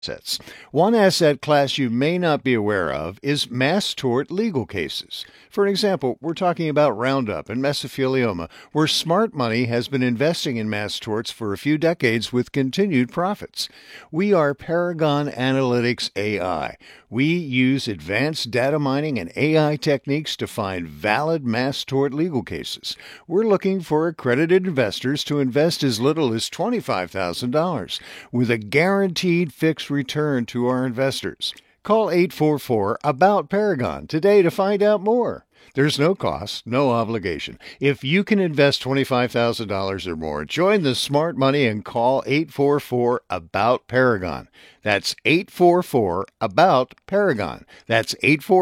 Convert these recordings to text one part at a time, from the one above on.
assets. One asset class you may not be aware of is mass tort legal cases. For example, we're talking about Roundup and mesothelioma, where smart money has been investing in mass torts for a few decades with continued profits. We are Paragon Analytics AI. We use advanced data mining and AI techniques to find valid mass tort legal cases. We're looking for accredited investors to invest as little as $25,000 with a guaranteed fixed return to our investors. Call 844-ABOUT-PARAGON today to find out more. There's no cost, no obligation. If you can invest $25,000 or more, join the smart money and call 844-ABOUT-PARAGON. That's 844-ABOUT-PARAGON. That's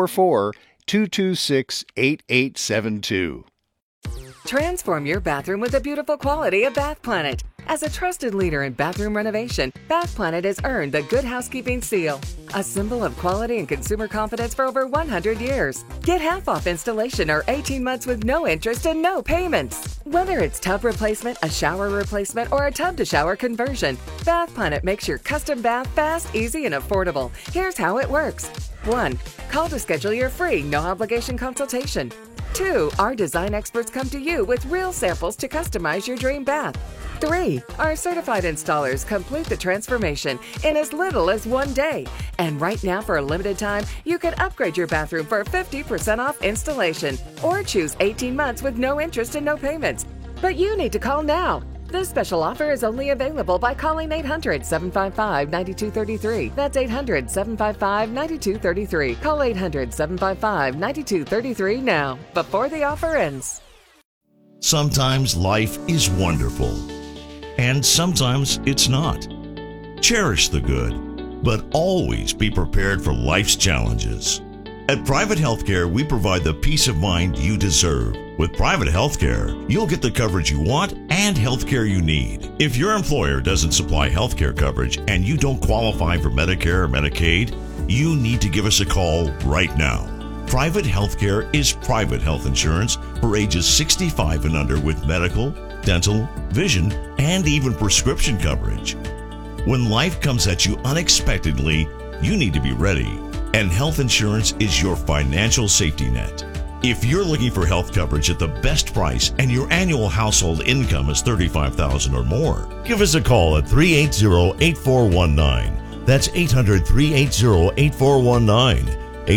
844-226-8872. Transform your bathroom with the beautiful quality of Bath Planet. As a trusted leader in bathroom renovation, Bath Planet has earned the Good Housekeeping seal, a symbol of quality and consumer confidence for over 100 years. Get half off installation or 18 months with no interest and no payments. Whether it's tub replacement, a shower replacement, or a tub-to-shower conversion, Bath Planet makes your custom bath fast, easy, and affordable. Here's how it works. 1. Call to schedule your free, no-obligation consultation. 2. Our design experts come to you with real samples to customize your dream bath. 3. Our certified installers complete the transformation in as little as 1 day. And right now, for a limited time, you can upgrade your bathroom for 50% off installation or choose 18 months with no interest and no payments. But you need to call now. This special offer is only available by calling 800-755-9233. That's 800-755-9233. Call 800-755-9233 now, before the offer ends. Sometimes life is wonderful, and sometimes it's not. Cherish the good, but always be prepared for life's challenges. At Private Healthcare, we provide the peace of mind you deserve. With Private Healthcare, you'll get the coverage you want and healthcare you need. If your employer doesn't supply healthcare coverage and you don't qualify for Medicare or Medicaid, you need to give us a call right now. Private Healthcare is private health insurance for ages 65 and under with medical, dental, vision, and even prescription coverage. When life comes at you unexpectedly, you need to be ready, and health insurance is your financial safety net. If you're looking for health coverage at the best price and your annual household income is $35,000 or more, give us a call at 380-8419. That's 800-380-8419.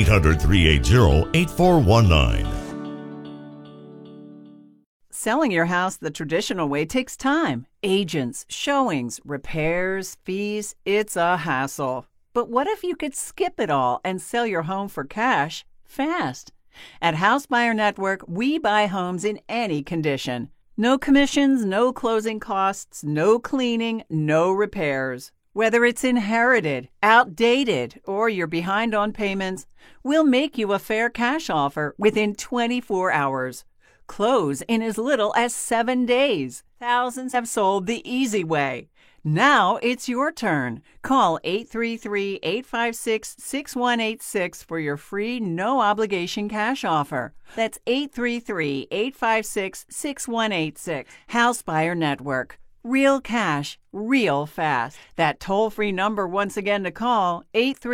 800-380-8419. Selling your house the traditional way takes time. Agents, showings, repairs, fees. It's a hassle. But what if you could skip it all and sell your home for cash fast? At House Buyer Network, we buy homes in any condition. No commissions, no closing costs, no cleaning, no repairs. Whether it's inherited, outdated, or you're behind on payments, we'll make you a fair cash offer within 24 hours. Close in as little as 7 days. Thousands have sold the easy way. Now it's your turn. Call 833-856-6186 for your free, no-obligation cash offer. That's 833-856-6186. House Buyer Network. Real cash, real fast. That toll-free number once again to call,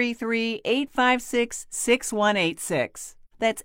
833-856-6186. That's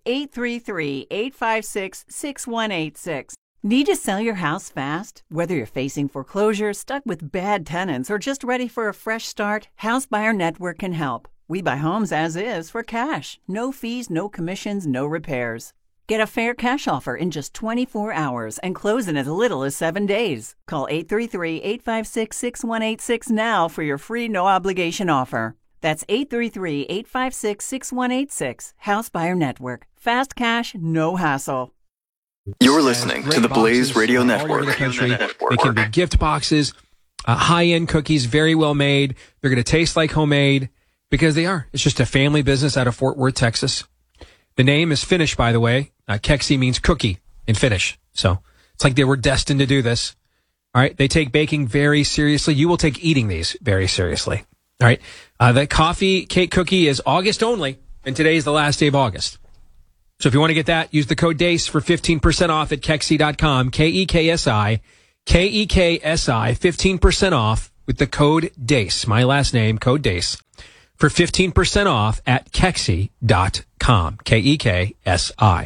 833-856-6186. Need to sell your house fast? Whether you're facing foreclosure, stuck with bad tenants, or just ready for a fresh start, House Buyer Network can help. We buy homes as is for cash. No fees, no commissions, no repairs. Get a fair cash offer in just 24 hours and close in as little as 7 days. Call 833-856-6186 now for your free no-obligation offer. That's 833-856-6186. House Buyer Network. Fast cash, no hassle. You're listening to the Blaze Radio Network. They can be gift boxes, high-end cookies, very well made. They're going to taste like homemade because they are. It's just a family business out of Fort Worth, Texas. The name is Finnish, by the way. Keksi means cookie in Finnish. So it's like they were destined to do this. All right. They take baking very seriously. You will take eating these very seriously. All right. The coffee cake cookie is August only, and today is the last day of August. So if you want to get that, use the code DACE for 15% off at Keksi.com. Keksi, 15% off with the code DACE, my last name, code DACE, for 15% off at Kexi.com, Kexi.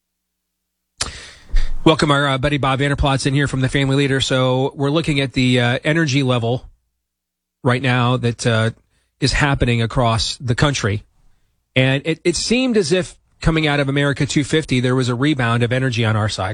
Welcome, our buddy Bob Vanderplot's in here from the Family Leader. So we're looking at the energy level right now that is happening across the country. And it seemed as if coming out of America 250, there was a rebound of energy on our side.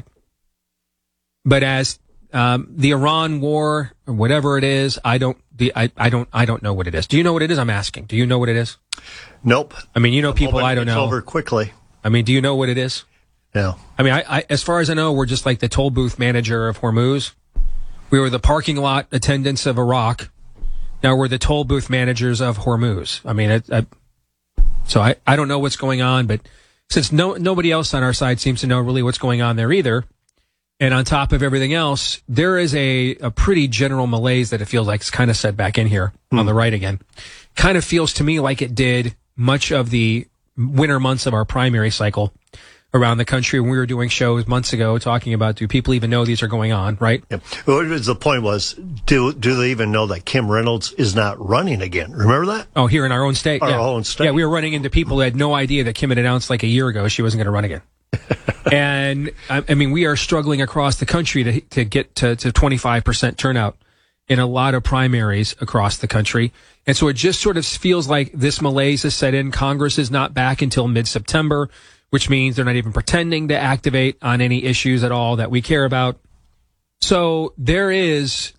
But as the Iran war, or whatever it is, I don't know what it is. Do you know what it is? I'm asking. Do you know what it is? Nope. I mean, you know, people I don't know. It's over quickly. I mean, do you know what it is? No. I mean, I as far as I know, we're just like the toll booth manager of Hormuz. We were the parking lot attendants of Iraq. Now we're the toll booth managers of Hormuz. I mean, so I don't know what's going on, but since nobody else on our side seems to know really what's going on there either, and on top of everything else, there is a pretty general malaise that it feels like it's kind of set back in here on the right again. Kind of feels to me like it did much of the winter months of our primary cycle around the country when we were doing shows months ago talking about, do people even know these are going on, right? Yep. Well, the point was, do they even know that Kim Reynolds is not running again? Remember that? Oh, here in our own state? Our own state. Yeah, we were running into people who had no idea that Kim had announced like a year ago she wasn't going to run again. And, I mean, we are struggling across the country to get to 25% turnout in a lot of primaries across the country. And so it just sort of feels like this malaise has set in. Congress is not back until mid-September, which means they're not even pretending to activate on any issues at all that we care about. So there's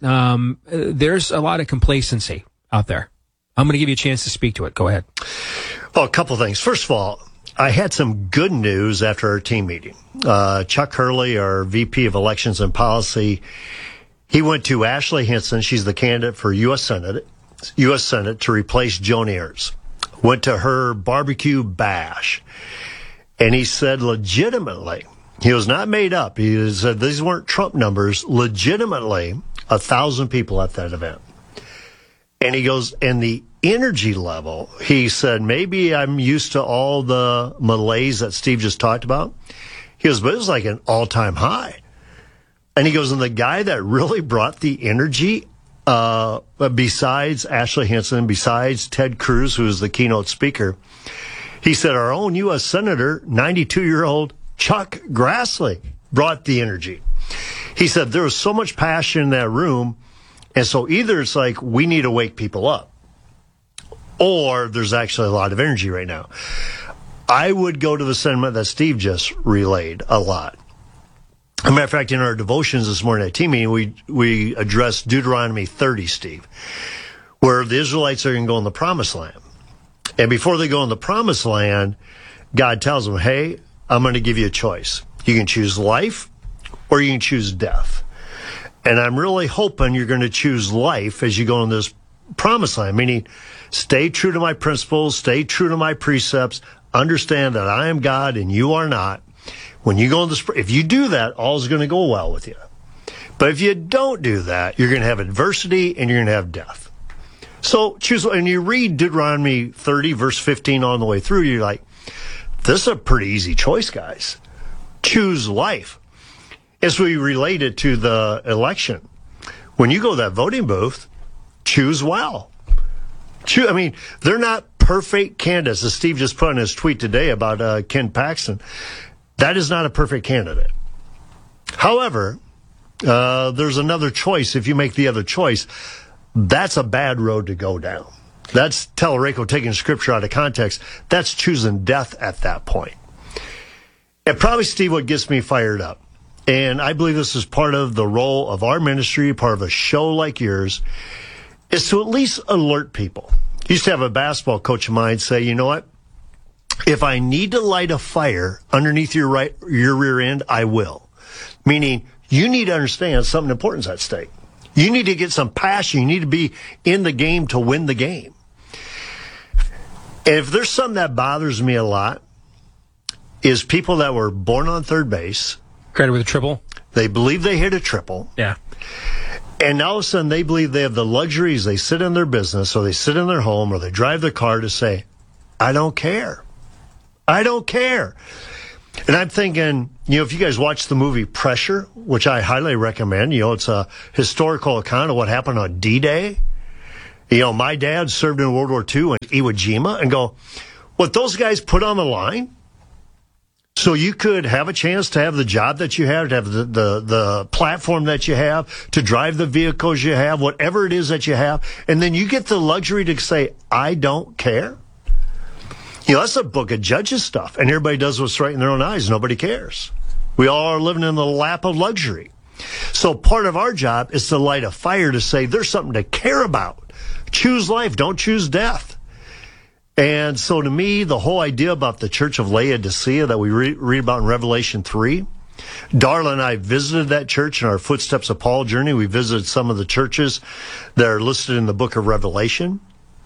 a lot of complacency out there. I'm going to give you a chance to speak to it. Go ahead. Well, a couple things. First of all, I had some good news after our team meeting. Chuck Hurley, our VP of Elections and Policy, he went to Ashley Hinson. She's the candidate for U.S. Senate to replace Joan Ayers. Went to her barbecue bash. And he said legitimately, he was not made up. He said these weren't Trump numbers, legitimately 1,000 people at that event. And he goes, and the energy level, he said, maybe I'm used to all the malaise that Steve just talked about. He goes, but it was like an all-time high. And he goes, and the guy that really brought the energy, besides Ashley Hinson, besides Ted Cruz, who was the keynote speaker, he said our own U.S. Senator, 92-year-old Chuck Grassley, brought the energy. He said there was so much passion in that room, and so either it's like we need to wake people up, or there's actually a lot of energy right now. I would go to the sentiment that Steve just relayed a lot. As a matter of fact, in our devotions this morning at team meeting, we addressed Deuteronomy 30, Steve, where the Israelites are going to go in the promised land. And before they go in the promised land, God tells them, hey, I'm going to give you a choice. You can choose life or you can choose death. And I'm really hoping you're going to choose life as you go in this promised land, meaning stay true to my principles, stay true to my precepts, understand that I am God and you are not. When you go in this, if you do that, all is going to go well with you. But if you don't do that, you're going to have adversity and you're going to have death. So choose, and you read Deuteronomy 30, verse 15 on the way through, you're like, this is a pretty easy choice, guys. Choose life. As we relate it to the election, when you go to that voting booth, choose well. I mean, they're not perfect candidates, as Steve just put in his tweet today about Ken Paxton. That is not a perfect candidate. However, there's another choice. If you make the other choice, that's a bad road to go down. That's Tellerico taking scripture out of context. That's choosing death at that point. And probably, Steve, what gets me fired up, and I believe this is part of the role of our ministry, part of a show like yours, is to at least alert people. I used to have a basketball coach of mine say, you know what? If I need to light a fire underneath your rear end, I will. Meaning, you need to understand something important is at stake. You need to get some passion. You need to be in the game to win the game. And if there's something that bothers me a lot, is people that were born on third base. Credit with a triple. They believe they hit a triple. Yeah. And now all of a sudden they believe they have the luxuries. They sit in their business or they sit in their home or they drive their car to say, I don't care. I don't care. And I'm thinking, if you guys watch the movie Pressure, which I highly recommend, it's a historical account of what happened on D-Day. You know, my dad served in World War II in Iwo Jima, and go, what those guys put on the line so you could have a chance to have the job that you have, to have the platform that you have, to drive the vehicles you have, whatever it is that you have, and then you get the luxury to say, I don't care. You know, that's a book of Judges stuff, and everybody does what's right in their own eyes. Nobody cares. We all are living in the lap of luxury. So part of our job is to light a fire to say there's something to care about. Choose life, don't choose death. And so to me, the whole idea about the Church of Laodicea that we read about in Revelation 3, Darla and I visited that church in our Footsteps of Paul journey. We visited some of the churches that are listed in the book of Revelation.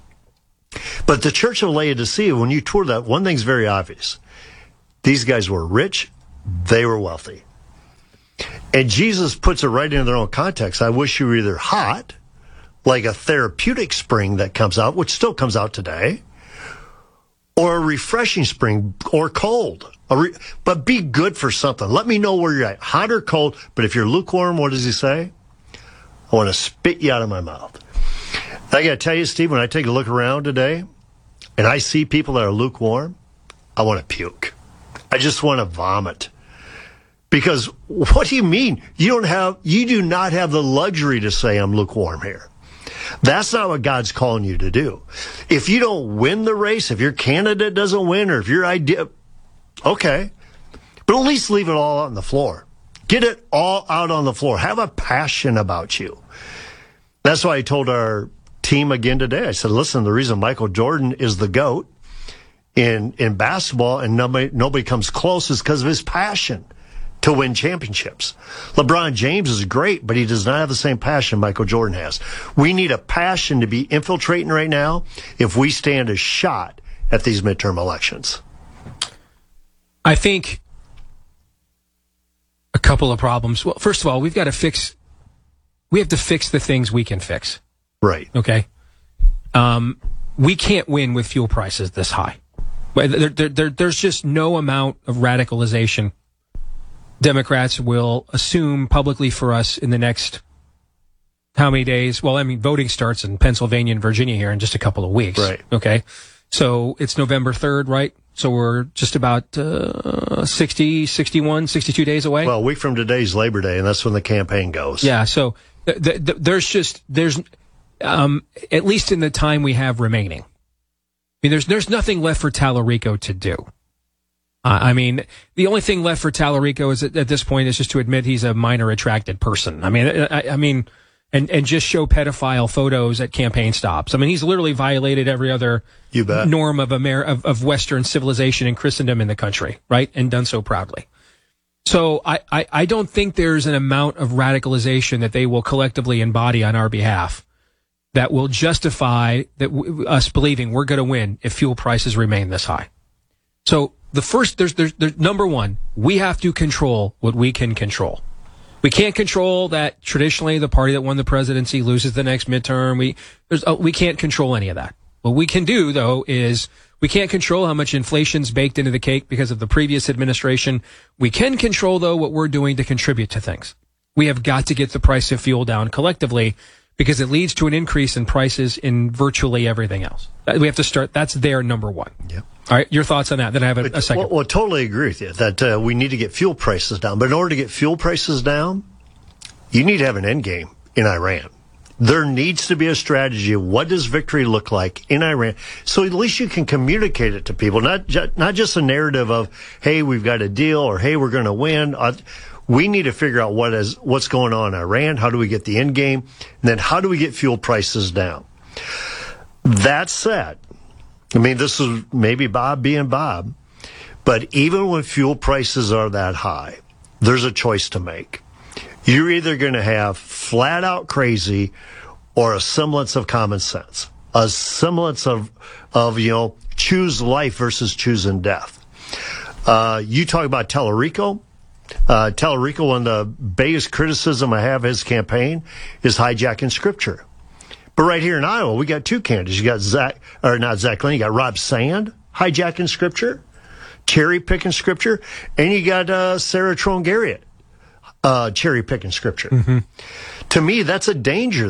But the Church of Laodicea, when you tour that, one thing's very obvious. These guys were rich. They were wealthy. And Jesus puts it right into their own context. I wish you were either hot, like a therapeutic spring that comes out, which still comes out today, or a refreshing spring, or cold. But be good for something. Let me know where you're at, hot or cold. But if you're lukewarm, what does he say? I want to spit you out of my mouth. I got to tell you, Steve, when I take a look around today and I see people that are lukewarm, I want to puke. I just want to vomit. Because what do you mean? You do not have the luxury to say I'm lukewarm here. That's not what God's calling you to do. If you don't win the race, if your candidate doesn't win, or if your idea, okay. But at least leave it all out on the floor. Get it all out on the floor. Have a passion about you. That's why I told our team again today. I said, listen, the reason Michael Jordan is the GOAT in basketball and nobody comes close is because of his passion to win championships. LeBron James is great, but he does not have the same passion Michael Jordan has. We need a passion to be infiltrating right now if we stand a shot at these midterm elections. I think a couple of problems. Well, first of all, we have to fix the things we can fix. Right. Okay. We can't win with fuel prices this high. There's just no amount of radicalization Democrats will assume publicly for us in the next how many days? Well, I mean, voting starts in Pennsylvania and Virginia here in just a couple of weeks. Right. Okay. So it's November 3rd, right? So we're just about 60, 61, 62 days away. Well, a week from today's Labor Day, and that's when the campaign goes. Yeah. So there's at least in the time we have remaining. I mean, there's nothing left for Tallarico to do. I mean, the only thing left for Tallarico is at this point is just to admit he's a minor attracted person. I mean, and just show pedophile photos at campaign stops. I mean, he's literally violated every other norm of Western civilization and Christendom in the country, right? And done so proudly. So I don't think there's an amount of radicalization that they will collectively embody on our behalf that will justify us believing we're going to win if fuel prices remain this high. So there's number one, we have to control what we can control. We can't control that traditionally the party that won the presidency loses the next midterm. We can't control any of that. What we can do, though, is we can't control how much inflation's baked into the cake because of the previous administration. We can control, though, what we're doing to contribute to things. We have got to get the price of fuel down collectively because it leads to an increase in prices in virtually everything else. We have to start. That's their number one. Yep. All right, your thoughts on that. Then I have a second. Well, totally agree with you that we need to get fuel prices down. But in order to get fuel prices down, you need to have an end game in Iran. There needs to be a strategy of what does victory look like in Iran, so at least you can communicate it to people, not just a narrative of, hey, we've got a deal, or hey, we're going to win. We need to figure out what's going on in Iran. How do we get the end game? And then how do we get fuel prices down? That said, I mean, this is maybe Bob being Bob, but even when fuel prices are that high, there's a choice to make. You're either going to have flat out crazy or a semblance of common sense, a semblance of choose life versus choosing death. You talk about Tallarico. Tallarico, one of the biggest criticism I have of his campaign is hijacking scripture. But right here in Iowa, we got two candidates. You got not Zach Lane, you got Rob Sand hijacking scripture, cherry picking scripture, and you got Sarah Trone Garrett cherry picking scripture. Mm-hmm. To me, that's a danger there.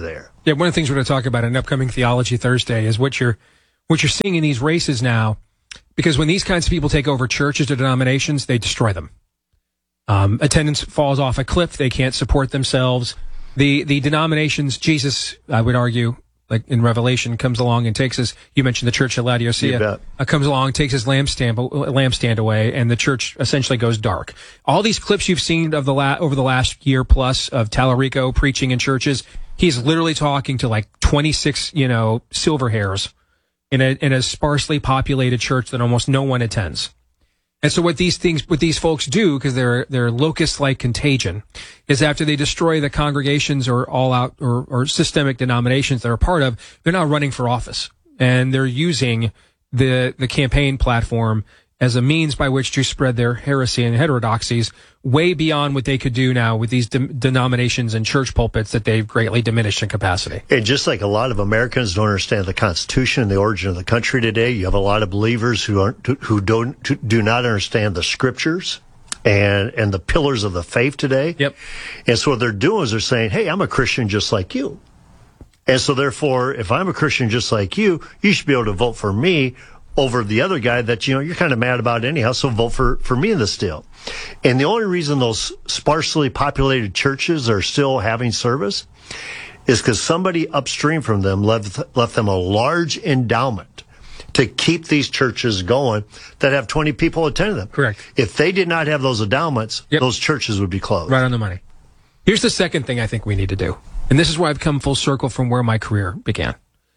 Yeah, one of the things we're going to talk about in upcoming Theology Thursday is what you're seeing in these races now, because when these kinds of people take over churches or denominations, they destroy them. Attendance falls off a cliff. They can't support themselves. The denominations, Jesus, I would argue, like in Revelation, comes along and takes his, you mentioned the church of Laodicea, comes along, takes his lampstand away, and the church essentially goes dark. All these clips you've seen of over the last year plus of Tallarico preaching in churches, he's literally talking to like 26, silver hairs in a sparsely populated church that almost no one attends. And so what these folks do, because they're locust-like contagion, is after they destroy the congregations or all-out or systemic denominations they're a part of, they're now running for office. And they're using the campaign platform as a means by which to spread their heresy and heterodoxies way beyond what they could do now with these denominations and church pulpits that they've greatly diminished in capacity. And just like a lot of Americans don't understand the Constitution and the origin of the country today, you have a lot of believers who do not understand the Scriptures and the pillars of the faith today. Yep. And so what they're doing is they're saying, hey, I'm a Christian just like you. And so therefore, if I'm a Christian just like you should be able to vote for me over the other guy that, you're kind of mad about anyhow, so vote for me in this deal. And the only reason those sparsely populated churches are still having service is because somebody upstream from them left them a large endowment to keep these churches going that have 20 people attending them. Correct. If they did not have those endowments, those churches would be closed. Right on the money. Here's the second thing I think we need to do. And this is where I've come full circle from where my career began.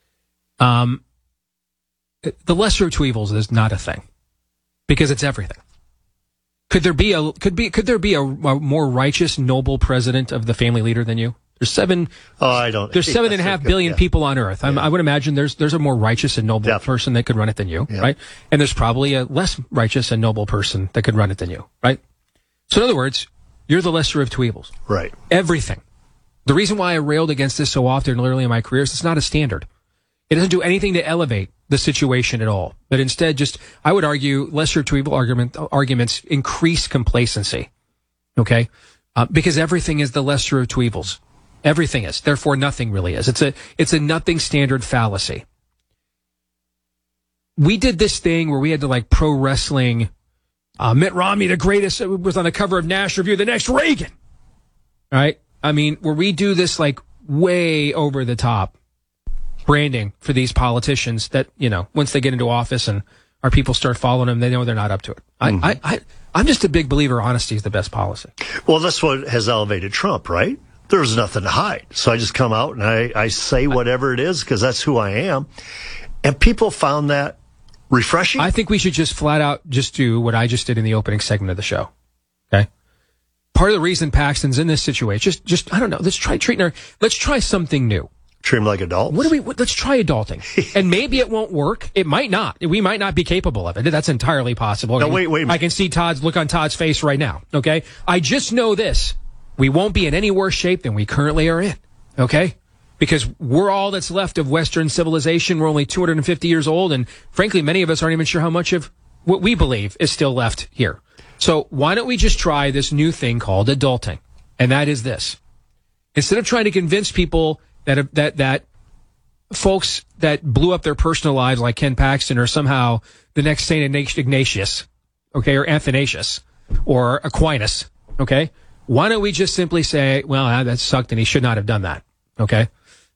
The lesser of two evils is not a thing because it's everything. Could there be a more righteous, noble president of the family leader than you? There's 7.5 billion people on earth. I would imagine there's a more righteous and noble person that could run it than you, right? And there's probably a less righteous and noble person that could run it than you, right? So in other words, you're the lesser of two evils. Right. Everything. The reason why I railed against this so often early in my career is it's not a standard. It doesn't do anything to elevate the situation at all, but instead I would argue, lesser of two evil arguments increase complacency. Okay? Because everything is the lesser of two evils. Everything is. Therefore, nothing really is. It's a nothing standard fallacy. We did this thing where we had to pro wrestling, Mitt Romney, the greatest, was on the cover of Nash Review, the next Reagan. Right? I mean, where we do this way over the top branding for these politicians that, once they get into office and our people start following them, they know they're not up to it. I'm just a big believer honesty is the best policy. Well, that's what has elevated Trump, right? There's nothing to hide. So I just come out and I say whatever it is because that's who I am. And people found that refreshing. I think we should just flat out just do what I just did in the opening segment of the show. Okay? Part of the reason Paxton's in this situation, just I don't know, let's try something new. Treat them like adults. Let's try adulting. And maybe it won't work. It might not. We might not be capable of it. That's entirely possible. No, wait. I can see look on Todd's face right now. Okay? I just know this. We won't be in any worse shape than we currently are in. Okay? Because we're all that's left of Western civilization. We're only 250 years old. And frankly, many of us aren't even sure how much of what we believe is still left here. So why don't we just try this new thing called adulting? And that is this. Instead of trying to convince people that folks that blew up their personal lives like Ken Paxton are somehow the next Saint Ignatius, okay, or Athanasius, or Aquinas, okay? Why don't we just simply say, well, that sucked and he should not have done that, okay?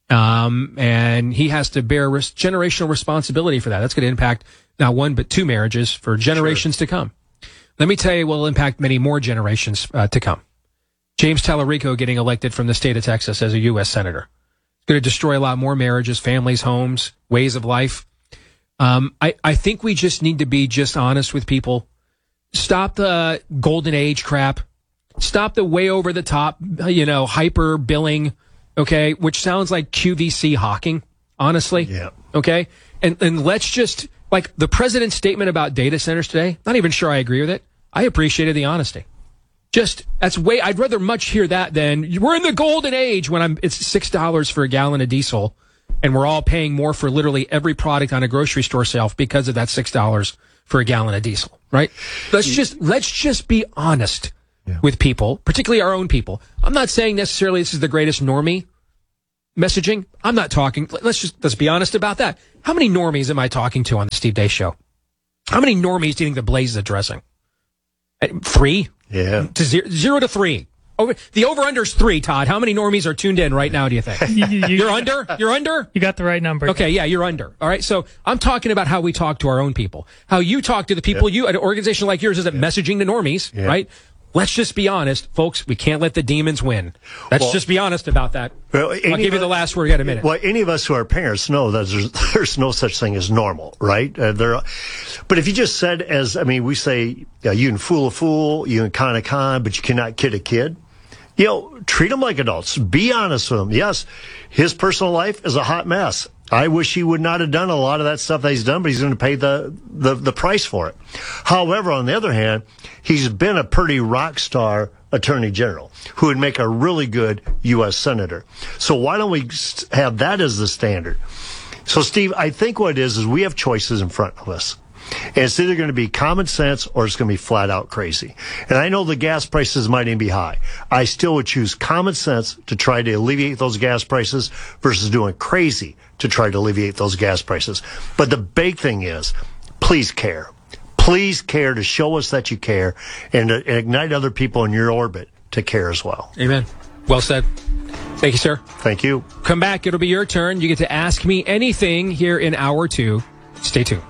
And he has to bear generational responsibility for that. That's going to impact not one but two marriages for generations to come. Let me tell you what will impact many more generations to come. James Tallarico getting elected from the state of Texas as a U.S. Senator. Going to destroy a lot more marriages, families, homes, ways of life. I think we just need to be just honest with people. Stop the golden age crap. Stop the way over the top, hyper billing, okay, which sounds like QVC hawking, honestly. Yeah. Okay? And let's just, the president's statement about data centers today, not even sure I agree with it. I appreciated the honesty. I'd rather much hear that than we're in the golden age when it's $6 for a gallon of diesel and we're all paying more for literally every product on a grocery store shelf because of that $6 for a gallon of diesel, right? Let's just be honest with people, particularly our own people. I'm not saying necessarily this is the greatest normie messaging, I'm not talking. Let's be honest about that. How many normies am I talking to on the Steve Day Show? How many normies do you think the Blaze is addressing? 3? Yeah. 0 to 3. The over-under is 3, Todd. How many normies are tuned in right now, do you think? You're under? You're under? You got the right number. Okay, yeah, you're under. All right, so I'm talking about how we talk to our own people. How you talk to the people an organization like yours isn't messaging to normies, right? Let's just be honest, folks. We can't let the demons win. Let's just be honest about that. Well, I'll give you the last word in a minute. Well, any of us who are parents know that there's no such thing as normal, right? But if you just said, we say, you can fool a fool, you can con a con, but you cannot kid a kid. Treat them like adults. Be honest with them. Yes, his personal life is a hot mess. I wish he would not have done a lot of that stuff that he's done, but he's going to pay the price for it. However, on the other hand, he's been a pretty rock star attorney general who would make a really good U.S. senator. So why don't we have that as the standard? So, Steve, I think what it is we have choices in front of us. And it's either going to be common sense or it's going to be flat out crazy. And I know the gas prices might even be high. I still would choose common sense to try to alleviate those gas prices versus doing crazy to try to alleviate those gas prices. But the big thing is, please care. Please care to show us that you care and to ignite other people in your orbit to care as well. Amen. Well said. Thank you, sir. Thank you. Come back. It'll be your turn. You get to ask me anything here in hour 2. Stay tuned.